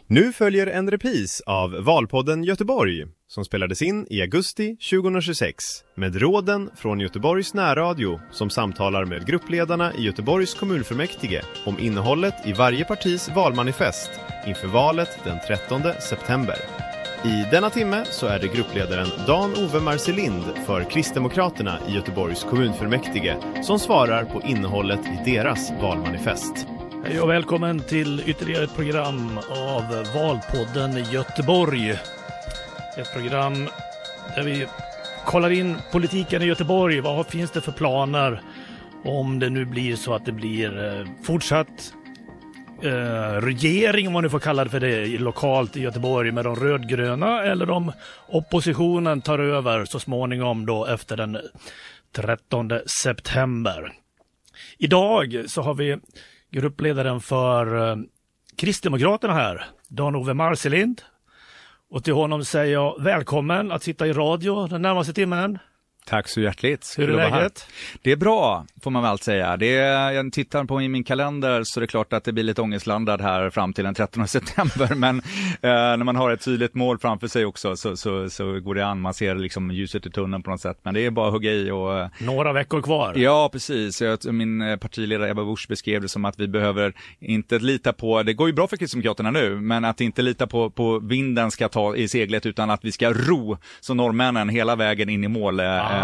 Nu följer en repris av Valpodden Göteborg som spelades in i augusti 2026 med råden från Göteborgs närradio som samtalar med gruppledarna i Göteborgs kommunfullmäktige om innehållet i varje partis valmanifest inför valet den 13 september. I denna timme så är det gruppledaren Dan-Ove Marcelind för Kristdemokraterna i Göteborgs kommunfullmäktige som svarar på innehållet i deras valmanifest. Hej och välkommen till ytterligare ett program av Valpodden Göteborg. Ett program där vi kollar in politiken i Göteborg. Vad finns det för planer om det nu blir så att det blir fortsatt regering, om man nu får kalla det för det, lokalt i Göteborg med de rödgröna, eller om oppositionen tar över så småningom då efter den 13 september. Idag så har vi gruppledaren för Kristdemokraterna här, Dan-Ove Marcelind. Och till honom säger jag välkommen att sitta i radio den närmaste timmen. Tack så hjärtligt. Hur är läget? Det är bra, får man väl säga. Jag tittar på i min kalender så är det klart att det blir lite ångestlandad här fram till den 13 september. Men när man har ett tydligt mål framför sig också så går det an. Man ser liksom ljuset i tunneln på något sätt. Men det är bara att hugga i. Och några veckor kvar. Ja, precis. Min partiledare Ebba Busch beskrev det som att vi behöver inte lita på, det går ju bra för Kristdemokraterna nu, men att inte lita på vinden ska ta i seglet utan att vi ska ro som norrmännen hela vägen in i mål.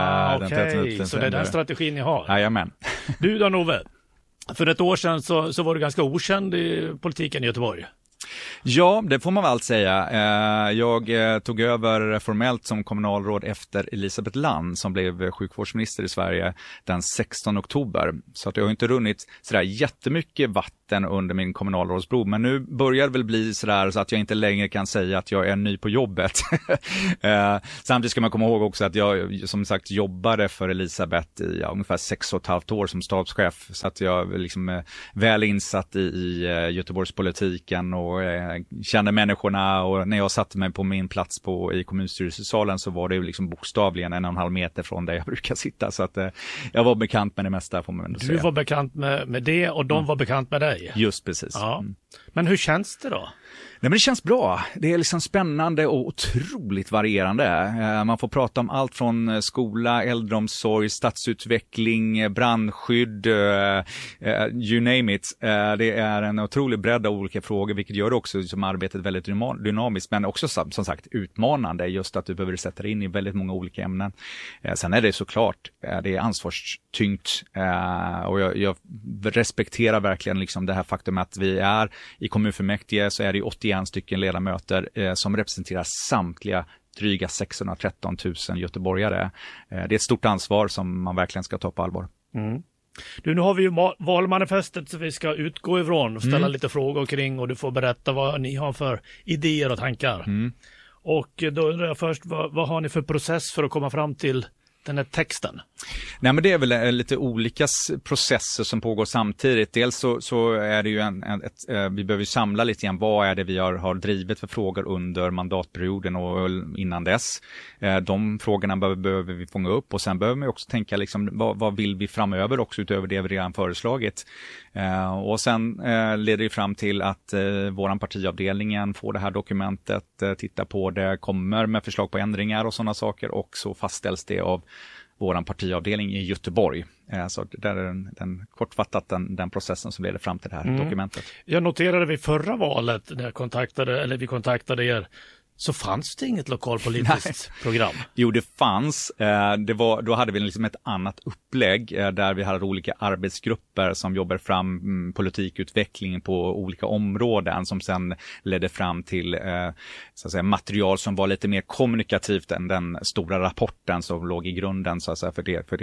Okej, så det är den strategin ni har. Jajamän. Du då, Nove, för ett år sedan så var du ganska okänd i politiken i Göteborg. Ja, det får man väl säga. Jag tog över formellt som kommunalråd efter Elisabeth Land som blev sjukvårdsminister i Sverige den 16 oktober. Så att jag har inte runnit sådär jättemycket vatten under min kommunalrådsbro. Men nu börjar det väl bli sådär så att jag inte längre kan säga att jag är ny på jobbet. Samtidigt ska man komma ihåg också att jag som sagt jobbade för Elisabeth i ungefär 6,5 år som stabschef. Så att jag liksom är väl insatt i Göteborgspolitiken och kände människorna, och när jag satte mig på min plats i kommunstyrelsesalen så var det ju liksom bokstavligen 1,5 meter från där jag brukar sitta, så att jag var bekant med det mesta, får man ändå säga. Du var bekant med det och de var bekant med dig. Just precis. Ja. Men hur känns det då? Nej, men det känns bra. Det är liksom spännande och otroligt varierande. Man får prata om allt från skola, äldreomsorg, stadsutveckling, brandskydd, you name it. Det är en otrolig bredd av olika frågor, vilket gör också som arbetet väldigt dynamiskt, men också som sagt utmanande, just att du behöver sätta dig in i väldigt många olika ämnen. Sen är det såklart, det är ansvarstyngt, och jag respekterar verkligen liksom det här faktum att vi är i kommunfullmäktige, så är det 81 stycken ledamöter som representerar samtliga dryga 613 000 göteborgare. Det är ett stort ansvar som man verkligen ska ta på allvar. Mm. Du, nu har vi ju valmanifestet som vi ska utgå ifrån och ställa lite frågor kring, och du får berätta vad ni har för idéer och tankar. Och då undrar jag först, vad har ni för process för att komma fram till den här texten? Nej, men det är väl lite olika processer som pågår samtidigt. Dels så är det ju vi behöver samla lite grann vad är det vi har drivit för frågor under mandatperioden och innan dess. De frågorna behöver vi fånga upp, och sen behöver vi också tänka liksom, vad vill vi framöver också utöver det vi redan föreslagit. Och sen leder det fram till att våran partiavdelningen får det här dokumentet, tittar på det, kommer med förslag på ändringar och sådana saker, och så fastställs det av våran partiavdelning i Göteborg. Så där är den kortfattat den processen som leder fram till det här dokumentet. Jag noterade vid förra valet när vi kontaktade er, så fanns det inget lokalpolitiskt program? Jo, det fanns. Då hade vi liksom ett annat upplägg där vi hade olika arbetsgrupper som jobbar fram politikutveckling på olika områden, som sen ledde fram till så att säga, material som var lite mer kommunikativt än den stora rapporten som låg i grunden, så att säga,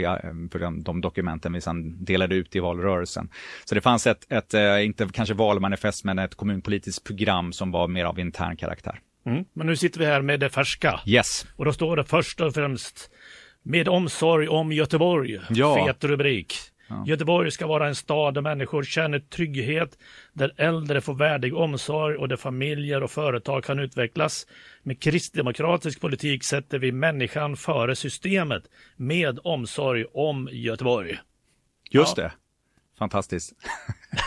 för de dokumenten vi sedan delade ut i valrörelsen. Så det fanns ett inte kanske valmanifest, men ett kommunpolitiskt program som var mer av intern karaktär. Men nu sitter vi här med det färska. Yes. Och då står det först och främst med omsorg om Göteborg. Ja. Fet rubrik. Ja. Göteborg ska vara en stad där människor känner trygghet, där äldre får värdig omsorg och där familjer och företag kan utvecklas. Med kristdemokratisk politik sätter vi människan före systemet med omsorg om Göteborg. Just det. Fantastiskt.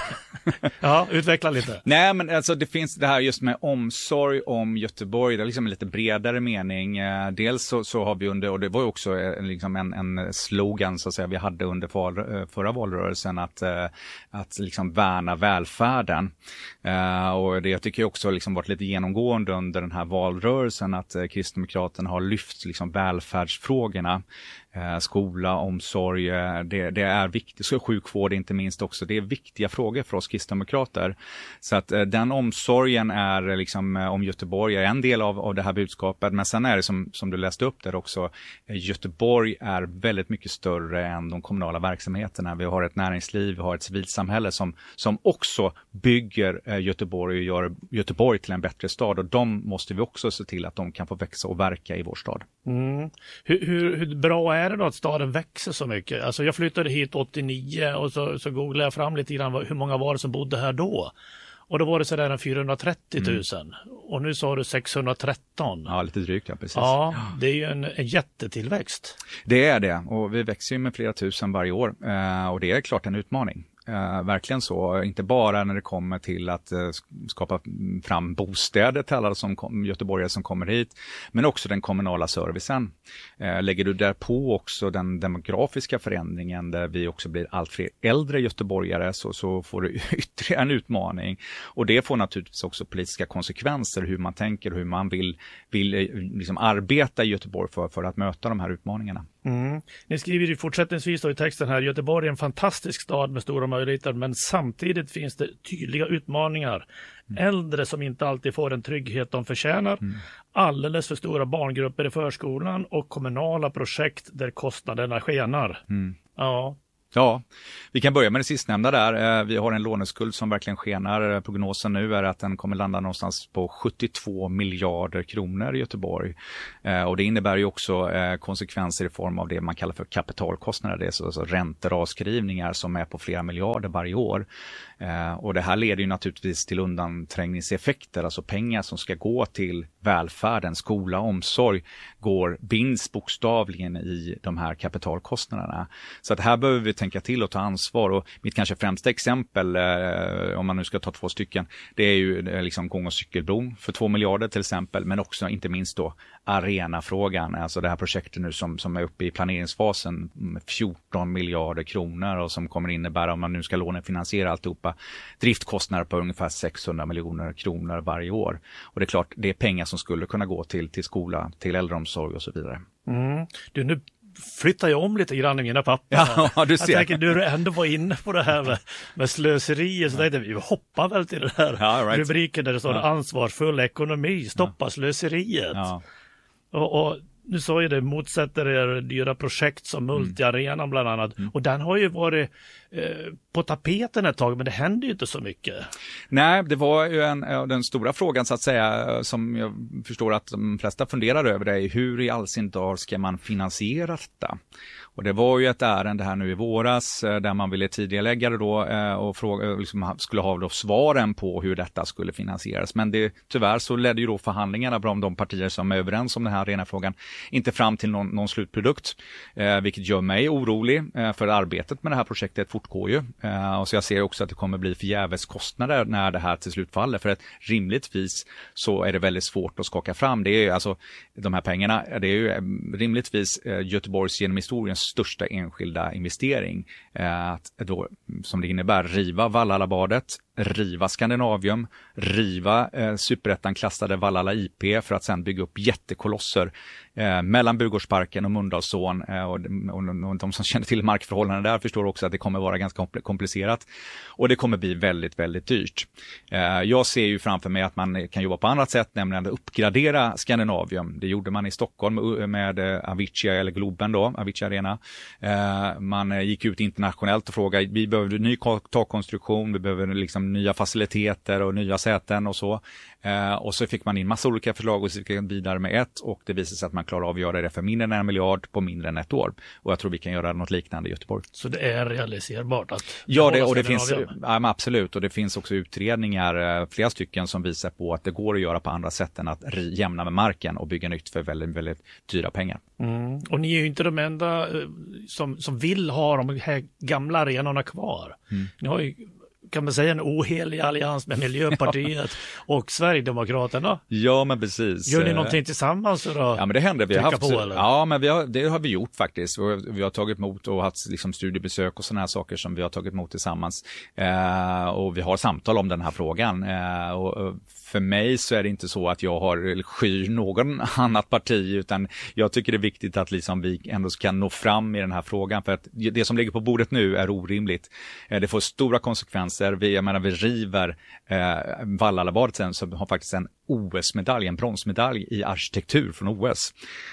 Ja, utveckla lite. Nej, men alltså det finns det här just med omsorg om Göteborg, det är liksom en lite bredare mening. Dels så har vi och det var ju också liksom en slogan så att säga vi hade under förra valrörelsen att liksom värna välfärden. Och det jag tycker också liksom varit lite genomgående under den här valrörelsen att Kristdemokraterna har lyft liksom välfärdsfrågorna. Skola, omsorg, det är viktigt. Så sjukvård inte minst också. Det är viktiga frågor för oss kristdemokrater. Så att den omsorgen är liksom om Göteborg är en del av det här budskapet. Men sen är det som du läste upp där också. Göteborg är väldigt mycket större än de kommunala verksamheterna. Vi har ett näringsliv, vi har ett civilsamhälle som också bygger Göteborg och gör Göteborg till en bättre stad. Och de måste vi också se till att de kan få växa och verka i vår stad. Mm. Hur bra är det då att staden växer så mycket? Alltså jag flyttade hit 89 och så googlade jag fram lite grann hur många var det som bodde här då. Och då var det sådär 430 000. Och nu sa du 613. Ja, lite drygt, ja, precis. Ja, det är ju en jättetillväxt. Det är det. Och vi växer ju med flera tusen varje år. Och det är klart en utmaning. Verkligen så, inte bara när det kommer till att skapa fram bostäder till alla göteborgare som kommer hit, men också den kommunala servicen. Lägger du där på också den demografiska förändringen där vi också blir allt fler äldre göteborgare så får du ytterligare en utmaning. Och det får naturligtvis också politiska konsekvenser hur man tänker och hur man vill liksom arbeta i Göteborg för att möta de här utmaningarna. Mm. Ni skriver ju fortsättningsvis då i texten här, Göteborg är en fantastisk stad med stora möjligheter, men samtidigt finns det tydliga utmaningar. Äldre som inte alltid får den trygghet de förtjänar, alldeles för stora barngrupper i förskolan och kommunala projekt där kostnaderna skenar. Ja, vi kan börja med det sistnämnda där. Vi har en låneskuld som verkligen skenar. Prognosen nu är att den kommer landa någonstans på 72 miljarder kronor i Göteborg. Och det innebär ju också konsekvenser i form av det man kallar för kapitalkostnader. Det är alltså räntor och avskrivningar som är på flera miljarder varje år. Och det här leder ju naturligtvis till undanträngningseffekter, alltså pengar som ska gå till välfärden, skola, omsorg, binds bokstavligen i de här kapitalkostnaderna. Så att här behöver vi tänka till och ta ansvar. Och mitt kanske främsta exempel, om man nu ska ta 2 stycken, det är ju liksom gång- och cykelbron för 2 miljarder till exempel, men också inte minst då arenafrågan, alltså det här projektet nu som är uppe i planeringsfasen med 14 miljarder kronor och som kommer innebära, om man nu ska lånefinansiera alltihopa, driftkostnader på ungefär 600 miljoner kronor varje år. Och det är klart, det är pengar som skulle kunna gå till skola, till äldreomsorg och så vidare. Du, nu flyttar jag om lite grann i mina papper. Ja, du ser. Jag tänker, du ändå var inne på det här med slöseri, så tänkte vi hoppar väl till den här rubriken där det står ansvarsfull ekonomi, stoppa slöseriet. Ja. Och nu sa ju det, motsätter er dyra projekt som Multiarenan bland annat. Och den har ju varit på tapeten ett tag, men det händer ju inte så mycket. Nej, det var ju den stora frågan så att säga, som jag förstår att de flesta funderar över, det är hur i all sin dag ska man finansiera detta? Och det var ju ett ärende här nu i våras där man ville tidigarelägga det då och liksom skulle ha då svaren på hur detta skulle finansieras. Men tyvärr så ledde ju då förhandlingarna bland de partier som är överens om den här arenafrågan inte fram till någon slutprodukt. Vilket gör mig orolig, för arbetet med det här projektet fortgår ju. Och så jag ser också att det kommer bli förgäves kostnader när det här till slut faller. För att rimligtvis så är det väldigt svårt att skaka fram. Det är alltså de här pengarna, det är ju rimligtvis Göteborgs genom historiens största enskilda investering. Att då, som det innebär, riva Vallalabadet, riva Skandinavium, riva superettan klassade Vallala IP för att sen bygga upp jättekolosser mellan Burgårdsparken och Mölndalsån, och de som känner till markförhållandena där förstår också att det kommer vara ganska komplicerat och det kommer bli väldigt, väldigt dyrt. Jag ser ju framför mig att man kan jobba på annat sätt, nämligen att uppgradera Skandinavium. Det gjorde man i Stockholm med Avicii eller Globen då, Avicii Arena. Man gick ut internationellt och frågade, vi behöver ny takkonstruktion, vi behöver liksom nya faciliteter och nya säten och så. Och så fick man in massa olika förslag och så fick man vidare med ett, och det visade sig att man klarar av att göra det för mindre än 1 miljard på mindre än 1 år. Och jag tror vi kan göra något liknande i Göteborg. Så det är realiserbart att... Ja, och det finns, absolut. Och det finns också utredningar, flera stycken, som visar på att det går att göra på andra sätt än att jämna med marken och bygga nytt för väldigt, väldigt dyra pengar. Och ni är ju inte de enda som vill ha de här gamla arenorna kvar. Ni har ju kan man säga, en ohelig allians med Miljöpartiet och Sverigedemokraterna. Ja, men precis. Gör ni någonting tillsammans för att Ja, men det händer. Vi har haft, på, eller? Ja, men det har vi gjort faktiskt. Vi har tagit emot och haft liksom studiebesök och sådana här saker som vi har tagit emot tillsammans. Och vi har samtal om den här frågan. Och för mig så är det inte så att jag har skyr någon annat parti, utan jag tycker det är viktigt att liksom vi ändå kan nå fram i den här frågan, för att det som ligger på bordet nu är orimligt. Det får stora konsekvenser. Vi river Vallalabadet sen, som har faktiskt en OS-medalj, en bronsmedalj i arkitektur från OS,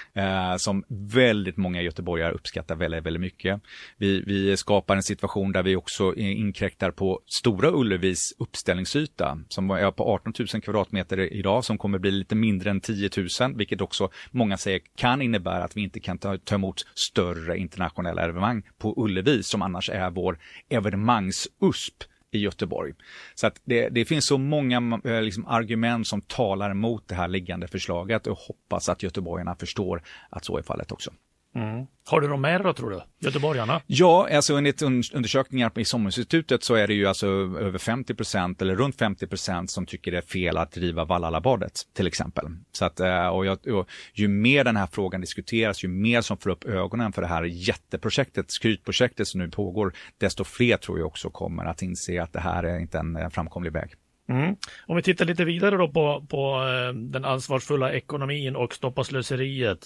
som väldigt många göteborgare uppskattar väldigt, väldigt mycket. Vi skapar en situation där vi också inkräktar på Stora Ullevis uppställningsyta, som är på 18 000 kvadratmeter idag, som kommer bli lite mindre än 10 000, vilket också många säger kan innebära att vi inte kan ta emot större internationella evenemang på Ullevi, som annars är vår evenemangsusp i Göteborg. Så att det finns så många liksom argument som talar emot det här liggande förslaget, och hoppas att göteborgarna förstår att så är fallet också. Mm. Har du någon mer då, tror du? Göteborgarna? Ja, alltså enligt undersökningar i Sommarinstitutet så är det ju alltså över 50% eller runt 50% som tycker det är fel att driva Vallalabadet till exempel. Så att, och ju mer den här frågan diskuteras, ju mer som får upp ögonen för det här jätteprojektet, skrytprojektet som nu pågår, desto fler tror jag också kommer att inse att det här är inte en framkomlig väg. Mm. Om vi tittar lite vidare då på den ansvarsfulla ekonomin och stoppa slöseriet.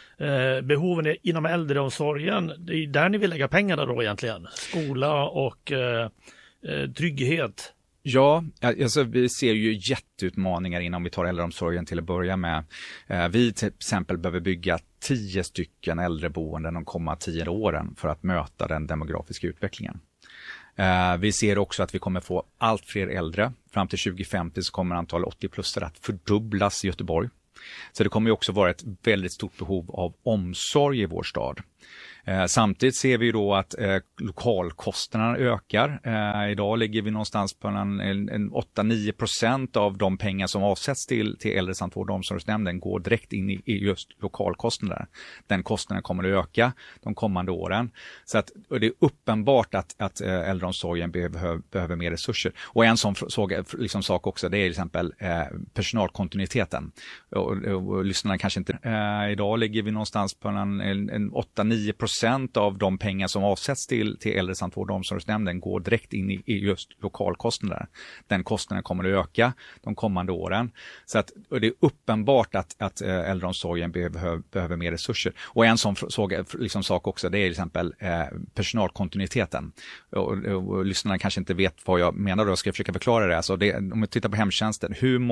Behoven inom äldreomsorgen, det är där ni vill lägga pengarna då egentligen. Skola och trygghet. Ja, alltså vi ser ju jätteutmaningar inom vi tar äldreomsorgen till att börja med. Vi till exempel behöver bygga 10 stycken äldreboenden de kommande 10 åren för att möta den demografiska utvecklingen. Vi ser också att vi kommer få allt fler äldre. Fram till 2050 så kommer antalet 80-plussare att fördubblas i Göteborg. Så det kommer ju också vara ett väldigt stort behov av omsorg i vår stad. Samtidigt ser vi då att lokalkostnaderna ökar. Idag ligger vi någonstans på en 8-9% av de pengar som avsätts till äldresamvård och omsorgsnämnden går direkt in i just lokalkostnader. Den kostnaden kommer att öka de kommande åren. Så att det är uppenbart att äldreomsorgen behöver mer resurser. Och en sån sak också, det är till exempel personalkontinuiteten. Och lyssnarna kanske inte... Idag ligger vi någonstans på en 8-9% av de pengar som avsätts till äldresamvård och omsorgsnämnden går direkt in i just lokalkostnader. Den kostnaden kommer att öka de kommande åren. Så att det är uppenbart att äldreomsorgen behöver mer resurser. Och en sån sak också, det är till exempel personalkontinuiteten. Och lyssnarna kanske inte vet vad jag menar då, ska jag försöka förklara det. Alltså om vi tittar på hemtjänsten, hur